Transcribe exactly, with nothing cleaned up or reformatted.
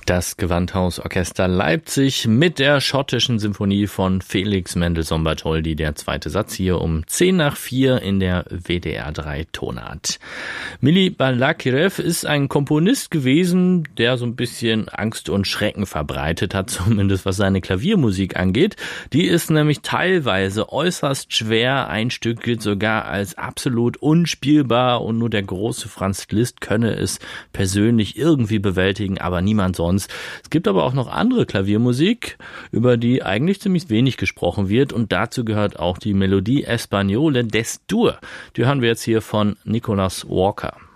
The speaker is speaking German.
Das Gewandhausorchester Leipzig mit der schottischen Symphonie von Felix Mendelssohn Bartholdy. Der zweite Satz hier um zehn nach vier in der W D R drei Tonart. Mili Balakirev ist ein Komponist gewesen, der so ein bisschen Angst und Schrecken verbreitet hat, zumindest was seine Klaviermusik angeht. Die ist nämlich teilweise äußerst schwer. Ein Stück gilt sogar als absolut unspielbar und nur der große Franz Liszt könne es persönlich irgendwie bewältigen, aber niemand sonst. Es gibt aber auch noch andere Klaviermusik, über die eigentlich ziemlich wenig gesprochen wird, und dazu gehört auch die Melodie Espagnole des Dur. Die hören wir jetzt hier von Nicholas Walker.